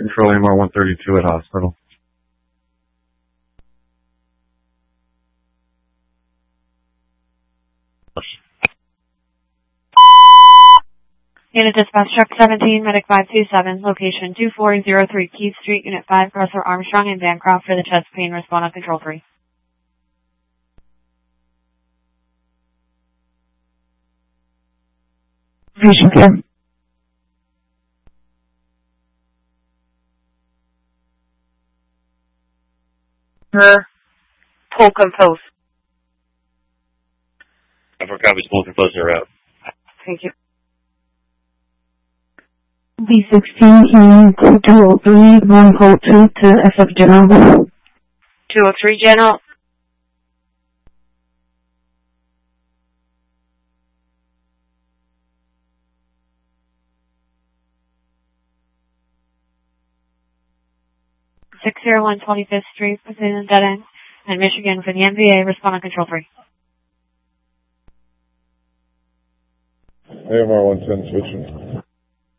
Control AMR 132 at hospital. Unit Dispatch Truck 17, Medic 527, location 2403 Keith Street, Unit 5, Crosser Armstrong and Bancroft for the chest pain. Respond on Control 3. Patient care. Her. Pull compose. For copies, pull compose are out. Thank you. B16 code 203, 1 code 2 to SF General. 203 General. (601 25th Street, within the dead end, and Michigan for the MVA. Respond on Control 3. AMR 110 switching.